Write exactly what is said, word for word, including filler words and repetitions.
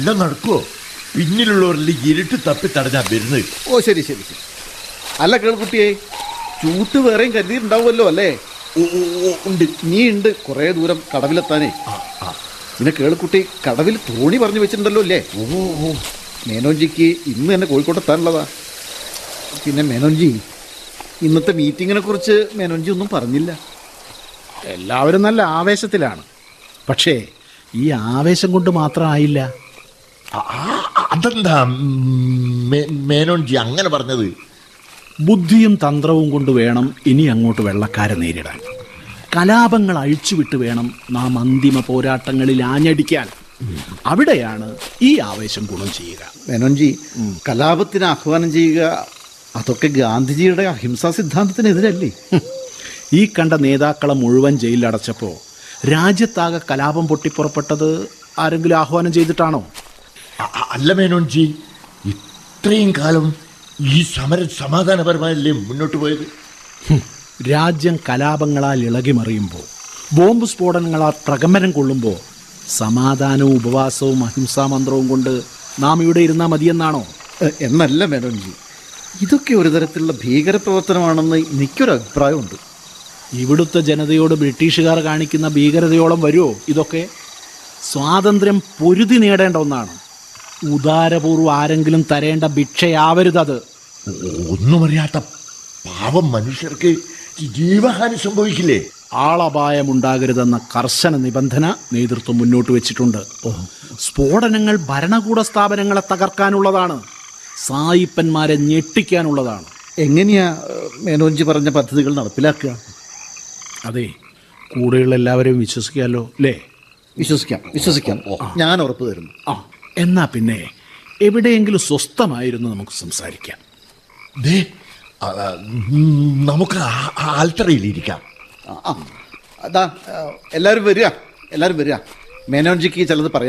എല്ലാം നടക്കുവോ? പിന്നിലുള്ളവരിൽ ഇരുട്ട് തപ്പി തടഞ്ഞാ വരുന്നത്. ഓ ശരി ശരി ശരി. അല്ല കേൾക്കുട്ടിയെ, ചൂട്ട് വേറെയും കരുതിയിട്ടുണ്ടാവുമല്ലോ അല്ലേ? ഉണ്ട്. നീ ഉണ്ട് കുറേ ദൂരം കടവിലെത്താനേ. പിന്നെ കേൾക്കുട്ടി കടവിൽ തോണി പറഞ്ഞു വെച്ചിട്ടുണ്ടല്ലോ അല്ലേ? ഓ ഓ മേനോൻജിക്ക് ഇന്ന് തന്നെ കോഴിക്കോട്ടെത്താനുള്ളതാ. പിന്നെ മേനോൻജി, ഇന്നത്തെ മീറ്റിങ്ങിനെ കുറിച്ച് മേനോൻജി ഒന്നും പറഞ്ഞില്ല. എല്ലാവരും നല്ല ആവേശത്തിലാണ്. പക്ഷേ ഈ ആവേശം കൊണ്ട് മാത്രമായില്ല. അതെന്താ മേനോൻജി അങ്ങനെ പറഞ്ഞത്? ബുദ്ധിയും തന്ത്രവും കൊണ്ട് വേണം ഇനി അങ്ങോട്ട് വെള്ളക്കാരെ നേരിടാൻ. കലാപങ്ങൾ അഴിച്ചുവിട്ട് വേണം നാം അന്തിമ പോരാട്ടങ്ങളിൽ ആഞ്ഞടിക്കാൻ. അവിടെയാണ് ഈ ആവേശം ഗുണം ചെയ്യുക. മേനോൻജി, കലാപത്തിന് ആഹ്വാനം ചെയ്യുക, അതൊക്കെ ഗാന്ധിജിയുടെ അഹിംസാ സിദ്ധാന്തത്തിനെതിരല്ലേ? ഈ കണ്ട നേതാക്കളെ മുഴുവൻ ജയിലിലടച്ചപ്പോൾ രാജ്യത്താകെ കലാപം പൊട്ടിപ്പുറപ്പെട്ടത് ആരെങ്കിലും ആഹ്വാനം ചെയ്തിട്ടാണോ? അല്ല മേനോൻജി, ഇത്രയും കാലം ഈ സമരം സമാധാനപരമായല്ലേ മുന്നോട്ട് പോയത്? രാജ്യം കലാപങ്ങളാൽ ഇളകിമറിയുമ്പോൾ, ബോംബ് സ്ഫോടനങ്ങളാൽ പ്രകമ്പനം കൊള്ളുമ്പോൾ സമാധാനവും ഉപവാസവും അഹിംസാ മന്ത്രവും കൊണ്ട് നാം ഇവിടെ ഇരുന്നാൽ മതിയെന്നാണോ? എന്നല്ല മേനോൻജി, ഇതൊക്കെ ഒരു തരത്തിലുള്ള ഭീകരപ്രവർത്തനമാണെന്ന് എനിക്കൊരു അഭിപ്രായമുണ്ട്. ഇവിടുത്തെ ജനതയോട് ബ്രിട്ടീഷുകാർ കാണിക്കുന്ന ഭീകരതയോളം വരുമോ ഇതൊക്കെ? സ്വാതന്ത്ര്യം പൊരുതി നേടേണ്ട ഒന്നാണ്. ഉദാരപൂർവ്വം ആരെങ്കിലും തരേണ്ട ഭിക്ഷയാവരുതത്. ഒന്നും അറിയാത്ത പാവം മനുഷ്യർക്ക് ജീവഹാനി സംഭവിക്കില്ലേ? ആളപായമുണ്ടാകരുതെന്ന കർശന നിബന്ധന നേതൃത്വം മുന്നോട്ട് വെച്ചിട്ടുണ്ട്. സ്ഫോടനങ്ങൾ ഭരണകൂട സ്ഥാപനങ്ങളെ തകർക്കാനുള്ളതാണ്, സായിപ്പന്മാരെ ഞെട്ടിക്കാനുള്ളതാണ്. എങ്ങനെയാ മേനോൻജി പറഞ്ഞ പദ്ധതികൾ നടപ്പിലാക്കുക? അതെ, കൂടെയുള്ള എല്ലാവരെയും വിശ്വസിക്കാമല്ലോ അല്ലേ? വിശ്വസിക്കാം വിശ്വസിക്കാം ഞാൻ ഉറപ്പ് തരുന്നു. ആ, എന്നാ പിന്നെ എവിടെയെങ്കിലും സ്വസ്ഥമായിരുന്നു നമുക്ക് സംസാരിക്കാം. ദേ, നമുക്ക് ആൽത്തറയിലിരിക്കാം. അതാ എല്ലാവരും വരിക, എല്ലാവരും വരിക. മേനോൻജിക്ക് ചിലത് പറയാം.